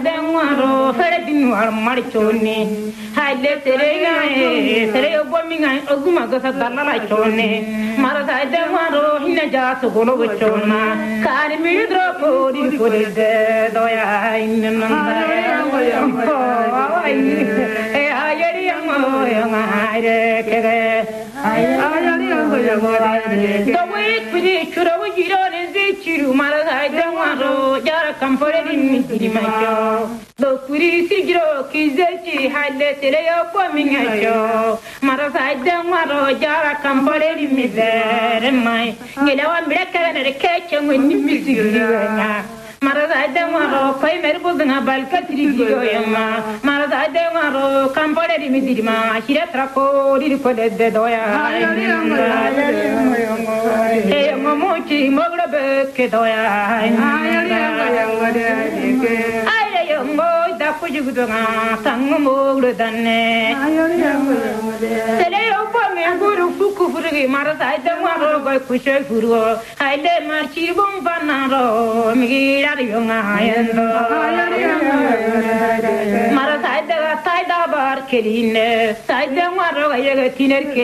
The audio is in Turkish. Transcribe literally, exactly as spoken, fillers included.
dengwaro fere dinwar marchone haile sereya sereya bominga oguma gasa dalala chone marasa dengwaro hinna jasu golo chona kani midro pori pori de doya inna e ayeri yango yanga ire kege ayeri yango yango do wait pidi churo jiro ne zichiru marasa dengwaro jara kampore dinni dimacho do puri sigiro kizechi haile sereya bominga cho marasa dengwaro jara kampore dinni dere mai ngelawa mirakana ne keche ngoni misigiriya marasa dengwaro koi merbuzna balkatri diyoyama marasa dengwaro kampore dinni dirima shira trako dirko de doya e momochi mograbe ke doya ay mo da kujugudanga tangmo danne tele opo me guru fuku furugi marasa dengwaro go kushe furu haile marchi bom banaro migira yonga ayendo marasa da taida bar keline sai dengwaro ga yega tiner